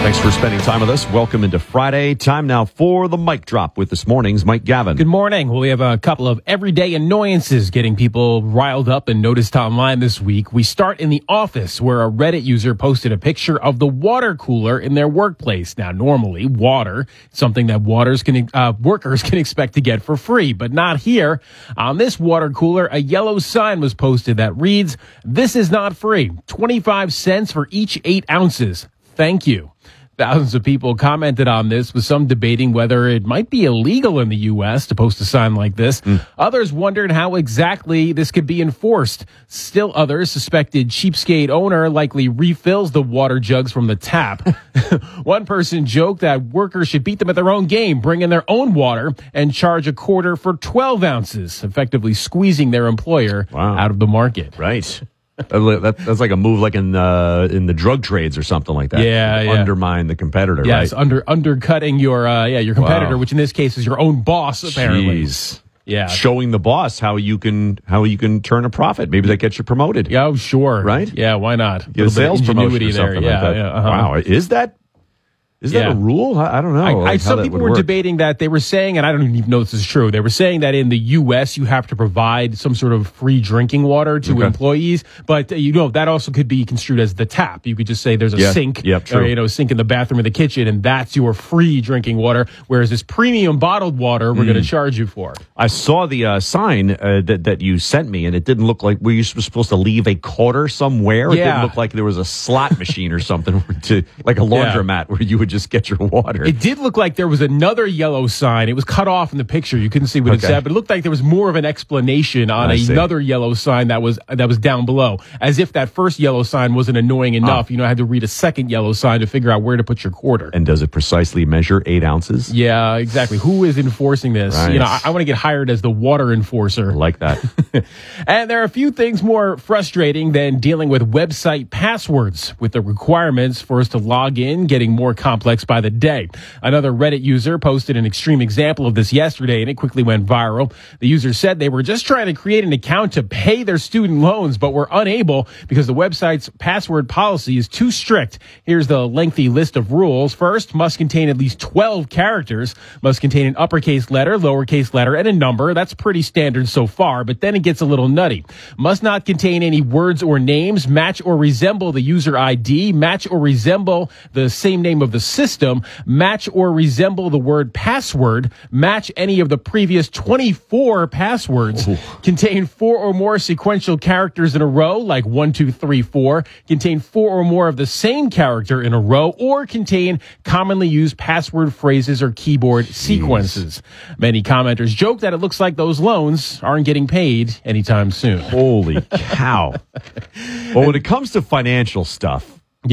Thanks for spending time with us. Welcome into Friday. Time now for the Mic Drop with this morning's Mike Gavin. Good morning. Well, we have a couple of everyday annoyances getting people riled up and noticed online this week. We start in the office, where a Reddit user posted a picture of the water cooler in their workplace. Now, normally, water, something that workers can expect to get for free, but not here. On this water cooler, a yellow sign was posted that reads, "This is not free. 25 cents for each 8 ounces. Thank you." Thousands of people commented on this, with some debating whether it might be illegal in the U.S. to post a sign like this. Others wondered how exactly this could be enforced. Still others suspected cheapskate owner likely refills the water jugs from the tap. One person joked that workers should beat them at their own game, bring in their own water, and charge a quarter for 12 ounces, effectively squeezing their employer out of the market. Right. That's like a move like in the drug trades or something like that. Yeah. Undermine the competitor, yes, right? Undercutting your competitor, which in this case is your own boss, apparently. Jeez. Yeah. Showing the boss how you can turn a profit. Maybe that gets you promoted. Yeah, oh, sure. Right? Yeah, why not? Get a sales promotion or there. something like that. Yeah. Wow. Is that a rule? I don't know. Some people were debating that. They were saying, and I don't even know if this is true, they were saying that in the U.S. you have to provide some sort of free drinking water to employees, but that also could be construed as the tap. You could just say there's a sink, or sink in the bathroom or the kitchen, and that's your free drinking water, whereas this premium bottled water we're going to charge you for. I saw the sign that you sent me, and it didn't look like, were you supposed to leave a quarter somewhere? It didn't look like there was a slot machine or something, like a laundromat where you would just get your water. It did look like there was another yellow sign. It was cut off in the picture. You couldn't see what it said, but it looked like there was more of an explanation on another yellow sign that was down below, as if that first yellow sign wasn't annoying enough. I had to read a second yellow sign to figure out where to put your quarter. And does it precisely measure 8 ounces? Yeah, exactly. Who is enforcing this? Right. I want to get hired as the water enforcer. I like that. And there are a few things more frustrating than dealing with website passwords, with the requirements for us to log in getting more complex by the day. Another Reddit user posted an extreme example of this yesterday, and it quickly went viral. The user said they were just trying to create an account to pay their student loans, but were unable because the website's password policy is too strict. Here's the lengthy list of rules. First, must contain at least 12 characters, must contain an uppercase letter, lowercase letter, and a number. That's pretty standard so far, but then it gets a little nutty. Must not contain any words or names, match or resemble the user ID, match or resemble the same name of the system, match or resemble the word password, match any of the previous 24 passwords, contain 4 or more sequential characters in a row, like 1, 2, 3, 4, contain 4 or more of the same character in a row, or contain commonly used password phrases or keyboard sequences. Many commenters joke that it looks like those loans aren't getting paid anytime soon. Holy cow. Well, when it comes to financial stuff,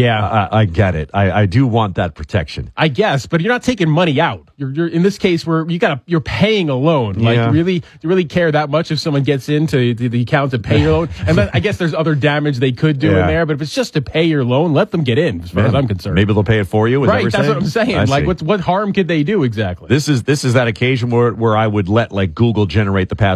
I get it. I do want that protection, I guess, but you're not taking money out. You're in this case where you're paying a loan. Like, do you really care that much if someone gets into the account to pay your loan? And then I guess there's other damage they could do in there, but if it's just to pay your loan, let them get in, as far as I'm concerned. Maybe they'll pay it for you. Right, that's what I'm saying. Like, what harm could they do exactly? This is that occasion where I would let Google generate the password